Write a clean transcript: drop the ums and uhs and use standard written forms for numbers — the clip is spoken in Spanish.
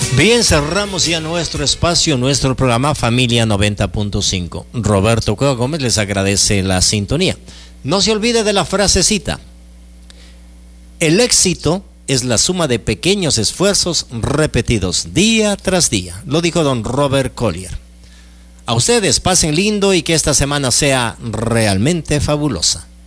Bien, cerramos ya nuestro espacio, nuestro programa Familia 90.5. Roberto Cueva Gómez les agradece la sintonía. No se olvide de la frasecita. El éxito es la suma de pequeños esfuerzos repetidos día tras día. Lo dijo don Robert Collier. A ustedes pasen lindo y que esta semana sea realmente fabulosa.